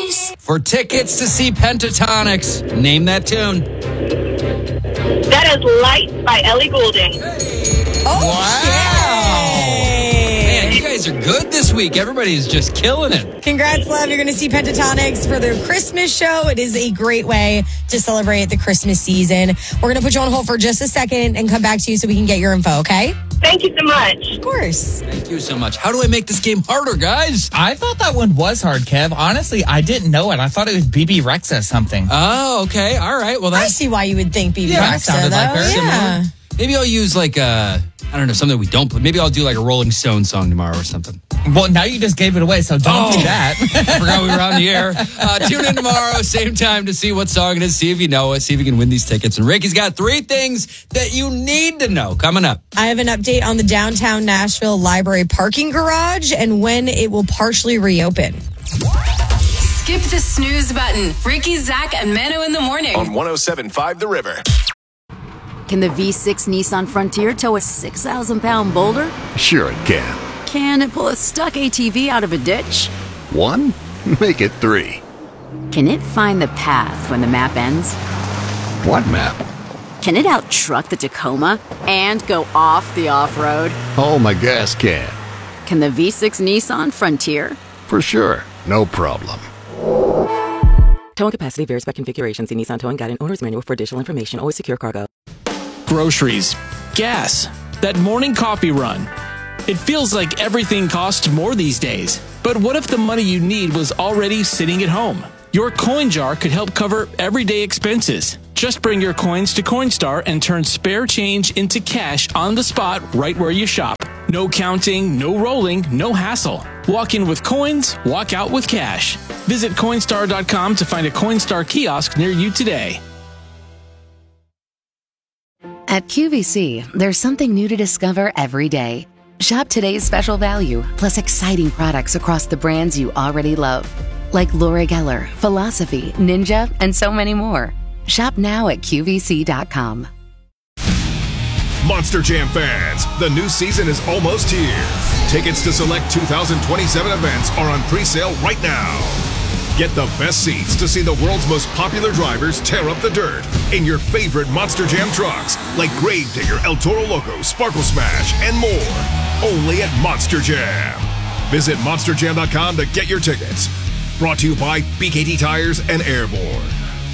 For tickets to see Pentatonics, name that tune. That is Light by Ellie Goulding. Man, you guys are good this week. Everybody's just killing it. Congrats, love. You're going to see Pentatonics for their Christmas show. It is a great way to celebrate the Christmas season. We're going to put you on hold for just a second and come back to you so we can get your info, okay? Thank you so much. Of course. Thank you so much. How do I make this game harder, guys? I thought that one was hard, Kev. Honestly, I didn't know it. I thought it was BB Rexa something. Oh, okay. All right. Well, I see why you would think BB Yeah, Rexa, sounded though. like her. Yeah. Maybe I'll use like I don't know, something we don't play. Maybe I'll do like a Rolling Stone song tomorrow or something. Well, now you just gave it away, so don't do that. I forgot we were on the air. Tune in tomorrow, same time, to see what song it is, see if you know it, see if you can win these tickets. And Ricky's got 3 things that you need to know coming up. I have an update on the downtown Nashville Library parking garage and when it will partially reopen. Skip the snooze button. Ricky, Zach, and Mano in the morning. On 107.5 The River. Can the V6 Nissan Frontier tow a 6,000-pound boulder? Sure it can. Can it pull a stuck ATV out of a ditch? 1? Make it 3. Can it find the path when the map ends? What map? Can it out-truck the Tacoma and go off the off-road? Oh, my gas can. Can the V6 Nissan Frontier? For sure. No problem. Towing capacity varies by configuration. See Nissan Towing Guide and Owner's Manual for additional information. Always secure cargo. Groceries, gas, that morning coffee run. It feels like everything costs more these days. But what if the money you need was already sitting at home? Your coin jar could help cover everyday expenses. Just bring your coins to Coinstar and turn spare change into cash on the spot right where you shop. No counting, no rolling, no hassle. Walk in with coins, walk out with cash. Visit Coinstar.com to find a Coinstar kiosk near you today. At QVC, there's something new to discover every day. Shop today's special value, plus exciting products across the brands you already love. Like Laura Geller, Philosophy, Ninja, and so many more. Shop now at QVC.com. Monster Jam fans, the new season is almost here. Tickets to select 2027 events are on pre-sale right now. Get the best seats to see the world's most popular drivers tear up the dirt in your favorite Monster Jam trucks, like Gravedigger, El Toro Loco, Sparkle Smash, and more. Only at Monster Jam. Visit monsterjam.com to get your tickets. Brought to you by BKT Tires and Airborne.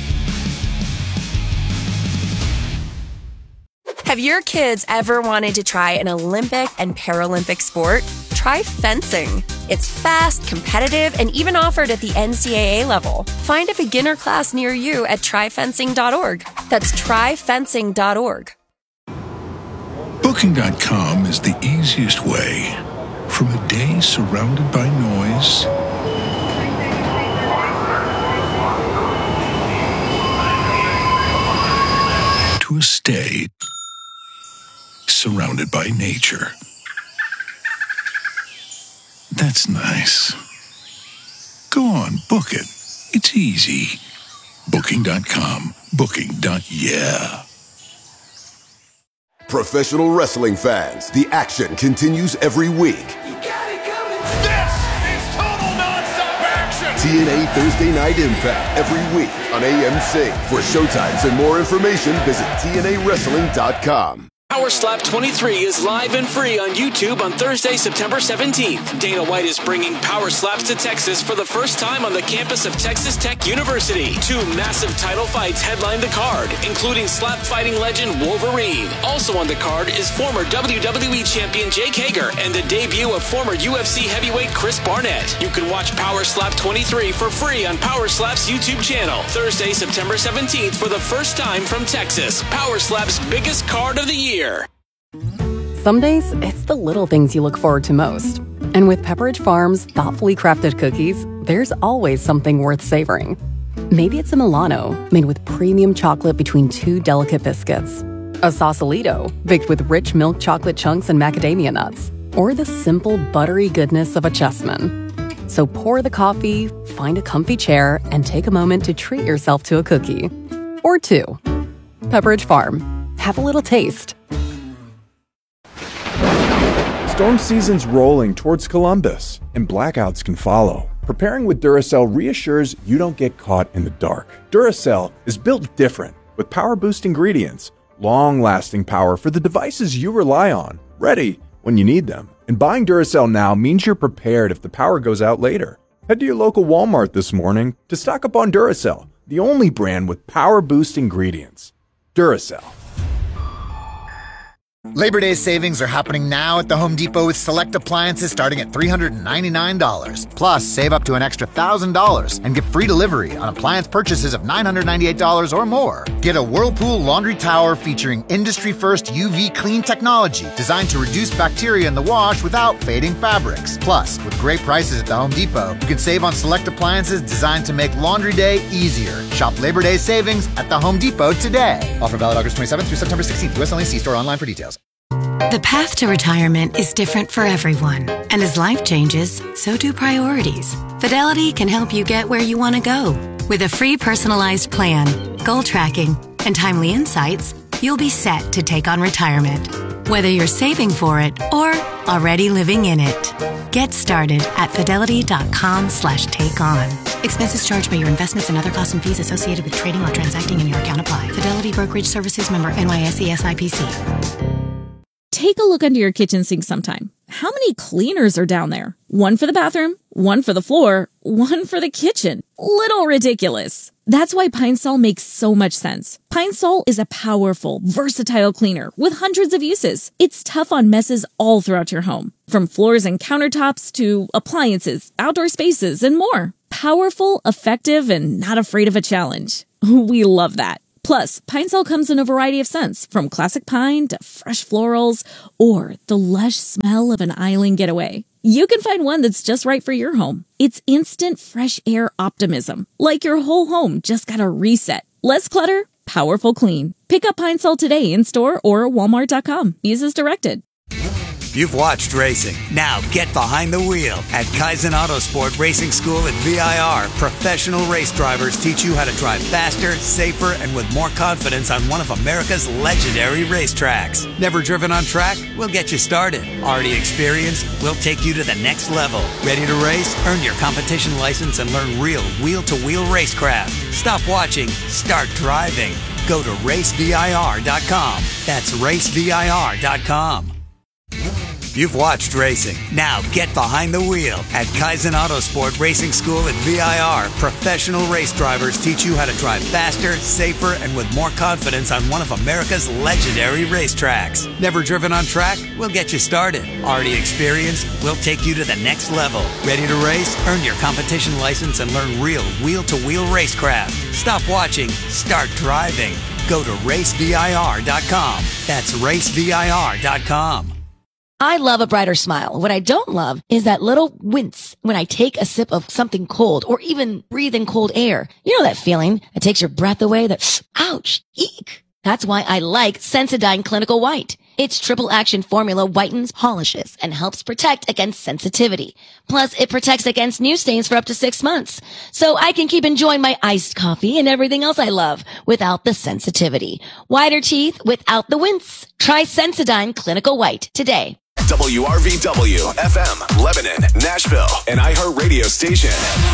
Have your kids ever wanted to try an Olympic and Paralympic sport? Try fencing. It's fast, competitive, and even offered at the NCAA level. Find a beginner class near you at tryfencing.org. That's tryfencing.org. Booking.com is the easiest way from a day surrounded by noise to a stay surrounded by nature. That's nice. Go on, book it. It's easy. Booking.com. Booking.yeah. Professional wrestling fans, the action continues every week. This is total non-stop action! TNA Thursday Night Impact every week on AMC. For showtimes and more information, visit TNAWrestling.com. Power Slap 23 is live and free on YouTube on Thursday, September 17th. Dana White is bringing Power Slaps to Texas for the first time on the campus of Texas Tech University. 2 massive title fights headline the card, including slap fighting legend Wolverine. Also on the card is former WWE champion Jake Hager and the debut of former UFC heavyweight Chris Barnett. You can watch Power Slap 23 for free on Power Slap's YouTube channel. Thursday, September 17th for the first time from Texas. Power Slap's biggest card of the year. Some days, it's the little things you look forward to most. And with Pepperidge Farm's thoughtfully crafted cookies, there's always something worth savoring. Maybe it's a Milano, made with premium chocolate between 2 delicate biscuits. A Sausalito, baked with rich milk chocolate chunks and macadamia nuts. Or the simple, buttery goodness of a Chessman. So pour the coffee, find a comfy chair, and take a moment to treat yourself to a cookie. Or 2. Pepperidge Farm. Have a little taste. Storm season's rolling towards Columbus, and blackouts can follow. preparing with Duracell reassures you don't get caught in the dark. Duracell is built different with power boost ingredients, long-lasting power for the devices you rely on, ready when you need them. And buying Duracell now means you're prepared if the power goes out later. Head to your local Walmart this morning to stock up on Duracell, the only brand with power boost ingredients. Duracell. Labor Day savings are happening now at the Home Depot with select appliances starting at $399. Plus, save up to an extra $1,000 and get free delivery on appliance purchases of $998 or more. Get a Whirlpool laundry tower featuring industry-first UV clean technology designed to reduce bacteria in the wash without fading fabrics. Plus, with great prices at the Home Depot, you can save on select appliances designed to make laundry day easier. Shop Labor Day savings at the Home Depot today. Offer valid August 27th through September 16th. U.S. only. See store online for details. The path to retirement is different for everyone. And as life changes, so do priorities. Fidelity can help you get where you want to go. With a free personalized plan, goal tracking, and timely insights, you'll be set to take on retirement. Whether you're saving for it or already living in it. Get started at fidelity.com/takeon. Expenses charged by your investments and other costs and fees associated with trading or transacting in your account apply. Fidelity Brokerage Services, member NYSE SIPC. Take a look under your kitchen sink sometime. How many cleaners are down there? One for the bathroom, one for the floor, one for the kitchen. Little ridiculous. That's why Pine Sol makes so much sense. Pine Sol is a powerful, versatile cleaner with hundreds of uses. It's tough on messes all throughout your home, from floors and countertops to appliances, outdoor spaces, and more. Powerful, effective, and not afraid of a challenge. We love that. Plus, Pine Sol comes in a variety of scents, from classic pine to fresh florals, or the lush smell of an island getaway. You can find one that's just right for your home. It's instant fresh air optimism, like your whole home just got a reset. Less clutter, powerful clean. Pick up Pine Sol today in store or walmart.com. Use as directed. You've watched racing. Now get behind the wheel. At Kaizen Autosport Racing School at VIR, professional race drivers teach you how to drive faster, safer, and with more confidence on one of America's legendary racetracks. Never driven on track? We'll get you started. Already experienced? We'll take you to the next level. Ready to race? Earn your competition license and learn real wheel-to-wheel racecraft. Stop watching. Start driving. Go to racevir.com. That's racevir.com. You've watched racing. Now get behind the wheel. At Kaizen Autosport Racing School at VIR, professional race drivers teach you how to drive faster, safer, and with more confidence on one of America's legendary racetracks. Never driven on track? We'll get you started. Already experienced? We'll take you to the next level. Ready to race? Earn your competition license and learn real wheel-to-wheel racecraft. Stop watching. Start driving. Go to racevir.com. That's racevir.com. I love a brighter smile. What I don't love is that little wince when I take a sip of something cold or even breathe in cold air. You know that feeling that takes your breath away, that ouch, eek. That's why I like Sensodyne Clinical White. Its triple action formula whitens, polishes, and helps protect against sensitivity. Plus, it protects against new stains for up to 6 months. So I can keep enjoying my iced coffee and everything else I love without the sensitivity. Whiter teeth without the wince. Try Sensodyne Clinical White today. WRVW, FM, Lebanon, Nashville, an iHeartRadio station.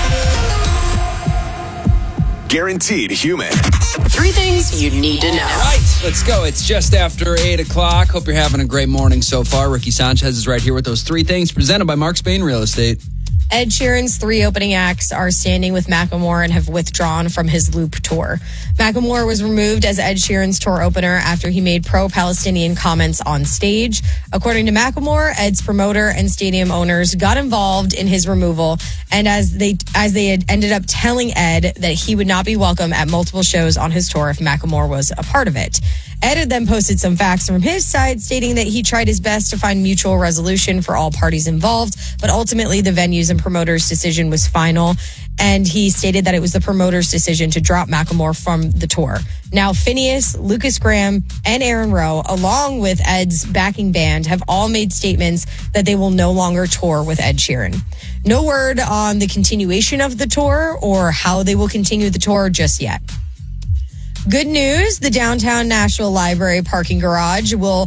Guaranteed human. 3 things you need to know. All right, let's go. It's just after 8 o'clock. Hope you're having a great morning so far. Ricky Sanchez is right here with those 3 things presented by Mark Spain Real Estate. Ed Sheeran's 3 opening acts are standing with Macklemore and have withdrawn from his Loop tour. Macklemore was removed as Ed Sheeran's tour opener after he made pro-Palestinian comments on stage. According to Macklemore, Ed's promoter and stadium owners got involved in his removal, and as they had ended up telling Ed that he would not be welcome at multiple shows on his tour if Macklemore was a part of it. Ed had then posted some facts from his side, stating that he tried his best to find mutual resolution for all parties involved, but ultimately the venues and promoters' decision was final, and he stated that it was the promoters' decision to drop Macklemore from the tour. Now, Phineas, Lucas Graham, and Aaron Rowe, along with Ed's backing band, have all made statements that they will no longer tour with Ed Sheeran. No word on the continuation of the tour or how they will continue the tour just yet. Good news, the downtown Nashville Library parking garage will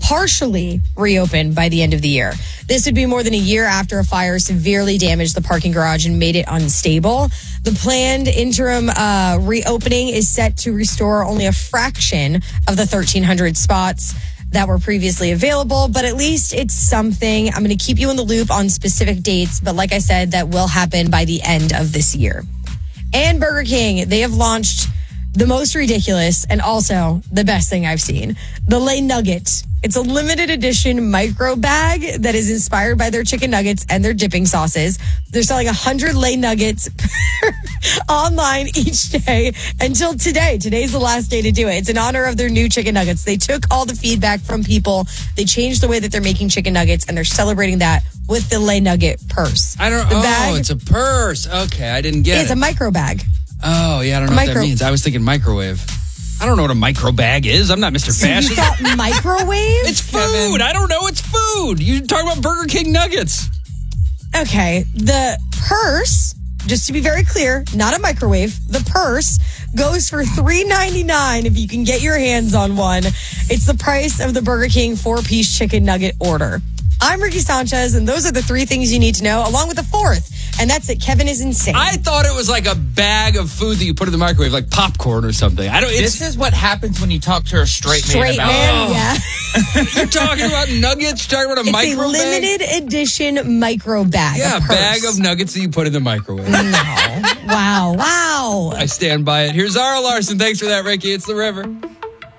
partially reopen by the end of the year. This would be more than a year after a fire severely damaged the parking garage and made it unstable. The planned interim reopening is set to restore only a fraction of the 1,300 spots that were previously available, but at least it's something. I'm going to keep you in the loop on specific dates, but like I said, that will happen by the end of this year. And Burger King, they have launched the most ridiculous and also the best thing I've seen, the Lay Nugget. It's a limited edition micro bag that is inspired by their chicken nuggets and their dipping sauces. They're selling 100 Lay Nuggets online each day until today. Today's the last day to do it. It's in honor of their new chicken nuggets. They took all the feedback from people. They changed the way that they're making chicken nuggets, and they're celebrating that with the Lay Nugget purse. It's a purse. Okay, I didn't get it. It's a micro bag. Oh, yeah, I don't know what that means. I was thinking microwave. I don't know what a micro bag is. I'm not Mr. Fashion. You thought microwave? It's food. I don't know. It's food. You talking about Burger King nuggets. Okay. The purse, just to be very clear, not a microwave. The purse goes for $3.99 if you can get your hands on one. It's the price of the Burger King 4-piece chicken nugget order. I'm Ricky Sanchez, and those are the 3 things you need to know, along with the 4th. And that's it. Kevin is insane. I thought it was like a bag of food that you put in the microwave, like popcorn or something. This is what happens when you talk to a straight man about it. Yeah. You're talking about nuggets? You're talking about a micro bag? It's a limited edition micro bag. Yeah, a bag of nuggets that you put in the microwave. No. Wow. I stand by it. Here's Zara Larson. Thanks for that, Ricky. It's The River.